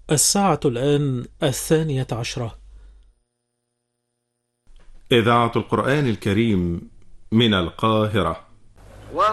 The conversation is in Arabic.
الساعة الآن 12:00. إذاعة القرآن الكريم من القاهرة.